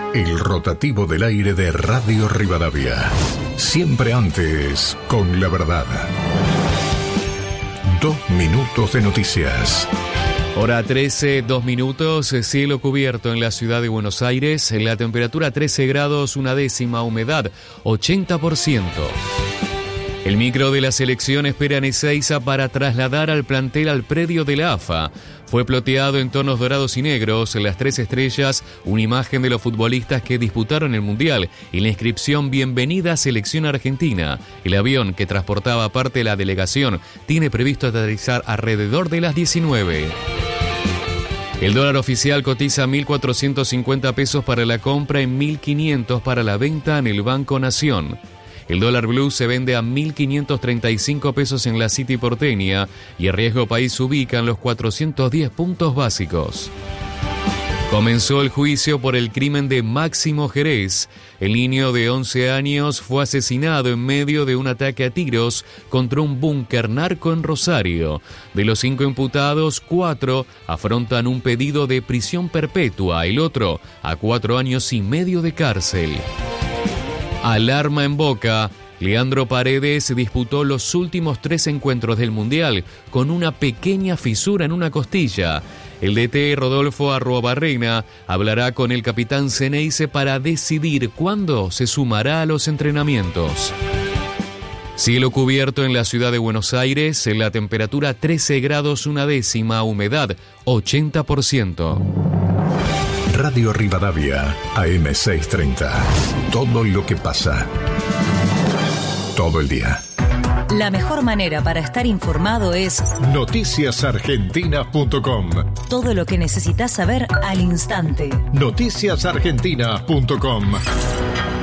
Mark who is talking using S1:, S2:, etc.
S1: El rotativo del aire de Radio Rivadavia. Siempre antes, con la verdad. 2 minutos de noticias.
S2: Hora 13, 2 minutos, cielo cubierto en la ciudad de Buenos Aires, la temperatura 13 grados, 1/10, humedad 80%. El micro de la selección espera en Ezeiza para trasladar al plantel al predio de la AFA. Fue ploteado en tonos dorados y negros, las 3 estrellas, una imagen de los futbolistas que disputaron el Mundial y la inscripción Bienvenida Selección Argentina. El avión que transportaba parte de la delegación tiene previsto aterrizar alrededor de las 19. El dólar oficial cotiza 1.450 pesos para la compra y 1.500 para la venta en el Banco Nación. El dólar blue se vende a 1.535 pesos en la City porteña y el riesgo país se ubica en los 410 puntos básicos. Comenzó el juicio por el crimen de Máximo Jerez. El niño de 11 años fue asesinado en medio de un ataque a tiros contra un búnker narco en Rosario. De los 5 imputados, 4 afrontan un pedido de prisión perpetua, el otro a 4 años y medio de cárcel. Alarma en Boca. Leandro Paredes disputó los últimos 3 encuentros del Mundial con una pequeña fisura en una costilla. El DT Rodolfo Arruabarrena hablará con el capitán Ceneice para decidir cuándo se sumará a los entrenamientos. Cielo cubierto en la ciudad de Buenos Aires, la temperatura 13 grados 1/10, humedad 80%.
S1: Radio Rivadavia, AM 630. Todo lo que pasa. Todo el día.
S3: La mejor manera para estar informado es
S1: noticiasargentinas.com.
S3: Todo lo que necesitas saber al instante.
S1: Noticiasargentinas.com.